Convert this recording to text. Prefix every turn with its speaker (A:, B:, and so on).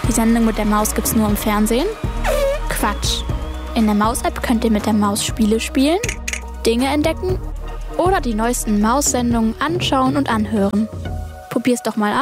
A: Die Sendung mit der Maus gibt's nur im Fernsehen? Quatsch. In der Maus-App könnt ihr mit der Maus Spiele spielen, Dinge entdecken oder die neuesten Maus-Sendungen anschauen und anhören. Probier's doch mal